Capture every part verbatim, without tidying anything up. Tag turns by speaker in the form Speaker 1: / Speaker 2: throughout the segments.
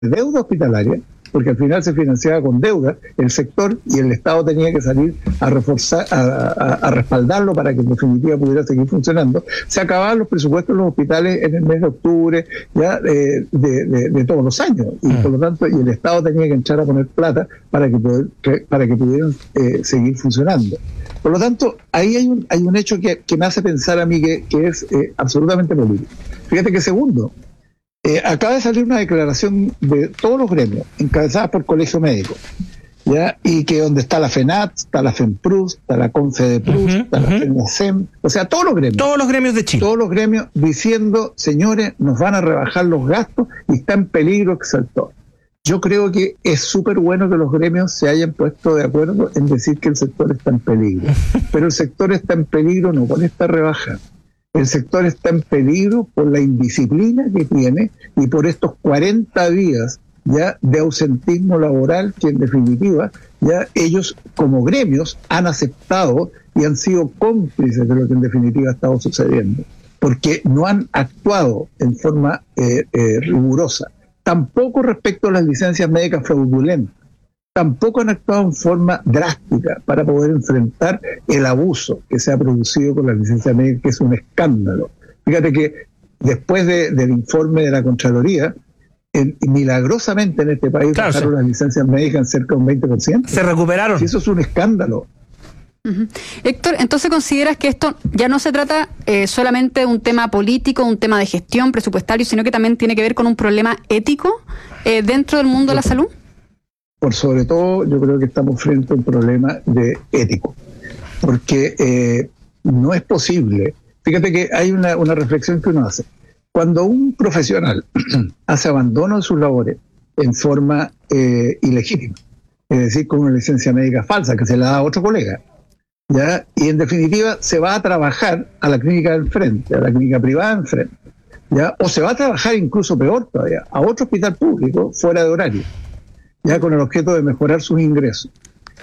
Speaker 1: deuda hospitalaria, porque al final se financiaba con deuda el sector y el Estado tenía que salir a reforzar, a, a, a respaldarlo para que en definitiva pudiera seguir funcionando. Se acababan los presupuestos de los hospitales en el mes de octubre, ya eh, de, de, de todos los años, y mm. por lo tanto, y el Estado tenía que echar a poner plata para que, poder, que, para que pudieran eh, seguir funcionando. Por lo tanto, ahí hay un, hay un hecho que, que me hace pensar a mí que, que es eh, absolutamente político. Fíjate que segundo, Eh, acaba de salir una declaración de todos los gremios, encabezadas por Colegio Médico, ¿ya? Y que donde está la FENAT, está la FENPRUS, está la CONFEDEPRUS, uh-huh, está uh-huh. la FENACEM, o sea, todos los gremios.
Speaker 2: Todos los gremios de Chile.
Speaker 1: Todos los gremios diciendo, señores, nos van a rebajar los gastos y está en peligro Exceltor. Yo creo que es súper bueno que los gremios se hayan puesto de acuerdo en decir que el sector está en peligro. Pero el sector está en peligro no por esta rebaja. El sector está en peligro por la indisciplina que tiene y por estos cuarenta días ya de ausentismo laboral que en definitiva ya ellos como gremios han aceptado y han sido cómplices de lo que en definitiva ha estado sucediendo, porque no han actuado en forma eh, eh, rigurosa, tampoco respecto a las licencias médicas fraudulentas. Tampoco han actuado en forma drástica para poder enfrentar el abuso que se ha producido con la licencia médica, que es un escándalo. Fíjate que después de, del informe de la Contraloría, en, milagrosamente en este país claro, bajaron sí. las licencias médicas en cerca de un veinte por ciento.
Speaker 2: Se recuperaron.
Speaker 1: Sí, eso es un escándalo.
Speaker 3: Uh-huh. Héctor, entonces consideras que esto ya no se trata eh, solamente de un tema político, un tema de gestión presupuestario, sino que también tiene que ver con un problema ético eh, dentro del mundo de la salud?
Speaker 1: Por sobre todo, yo creo que estamos frente a un problema de ético, porque eh, no es posible. Fíjate que hay una, una reflexión que uno hace. Cuando un profesional hace abandono de sus labores en forma eh, ilegítima, es decir, con una licencia médica falsa que se la da a otro colega, ¿ya? Y en definitiva se va a trabajar a la clínica del frente, a la clínica privada del frente, ¿ya? O se va a trabajar incluso peor todavía, a otro hospital público fuera de horario, ya con el objeto de mejorar sus ingresos.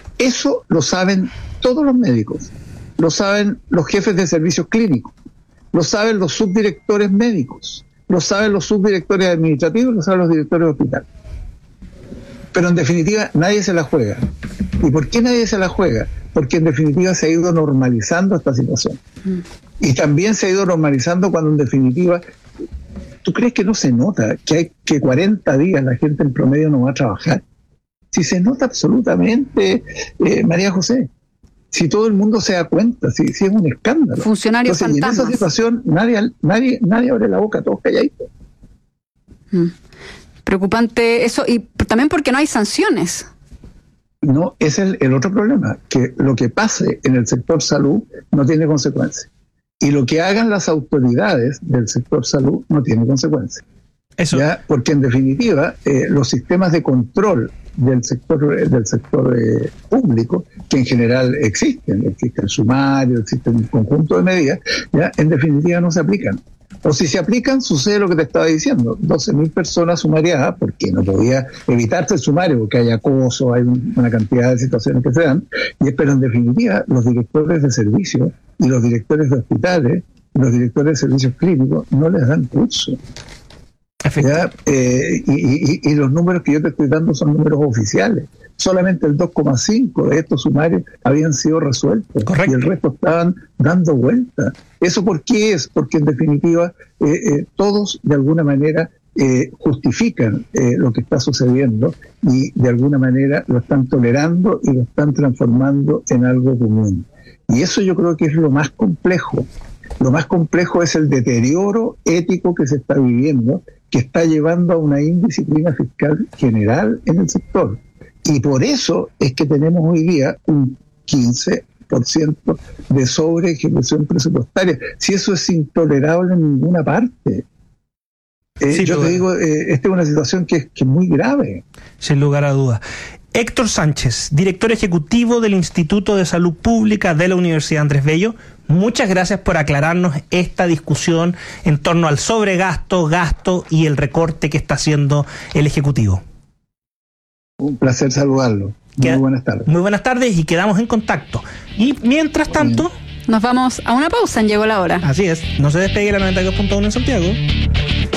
Speaker 1: Eso lo saben todos los médicos, lo saben los jefes de servicios clínicos, lo saben los subdirectores médicos, lo saben los subdirectores administrativos, lo saben los directores de hospital. Pero en definitiva nadie se la juega. ¿Y por qué nadie se la juega? Porque en definitiva se ha ido normalizando esta situación. Mm. Y también se ha ido normalizando cuando en definitiva... ¿Tú crees que no se nota que hay que cuarenta días la gente en promedio no va a trabajar? Si se nota absolutamente, eh, María José, si todo el mundo se da cuenta, si, si es un escándalo.
Speaker 3: Funcionarios
Speaker 1: Entonces, fantasmas. En esa situación nadie, nadie, nadie abre la boca, todos calladitos.
Speaker 3: Mm. Preocupante eso, y también porque no hay sanciones.
Speaker 1: No, es el, el otro problema, que lo que pase en el sector salud no tiene consecuencias. Y lo que hagan las autoridades del sector salud no tiene consecuencias. Eso. ¿Ya? Porque en definitiva, eh, los sistemas de control del sector del sector eh, público, que en general existen, existe el sumario, existe un conjunto de medidas, ya en definitiva no se aplican. O si se aplican, sucede lo que te estaba diciendo, doce mil personas sumariadas, porque no podía evitarse el sumario, porque hay acoso, hay una cantidad de situaciones que se dan, y, pero en definitiva los directores de servicios y los directores de hospitales, y los directores de servicios clínicos no les dan curso. ¿Ya? Eh, y, y, y los números que yo te estoy dando son números oficiales. Solamente el dos coma cinco de estos sumarios habían sido resueltos. Correcto. Y el resto estaban dando vuelta. ¿Eso por qué es? Porque en definitiva eh, eh, todos de alguna manera eh, justifican eh, lo que está sucediendo y de alguna manera lo están tolerando y lo están transformando en algo común. Y eso yo creo que es lo más complejo. Lo más complejo es el deterioro ético que se está viviendo, que está llevando a una indisciplina fiscal general en el sector. Y por eso es que tenemos hoy día un quince por ciento de sobre ejecución presupuestaria. Si eso es intolerable en ninguna parte. Eh, sí, yo te digo, eh, esta es una situación que es, que es muy grave.
Speaker 2: Sin lugar a dudas. Héctor Sánchez, director ejecutivo del Instituto de Salud Pública de la Universidad Andrés Bello, muchas gracias por aclararnos esta discusión en torno al sobregasto, gasto y el recorte que está haciendo el Ejecutivo.
Speaker 1: Un placer saludarlo. Muy buenas tardes.
Speaker 2: Muy buenas tardes y quedamos en contacto. Y mientras tanto...
Speaker 3: Nos vamos a una pausa en Llegó la Hora.
Speaker 2: Así es. No se despegue la noventa y dos punto uno en Santiago.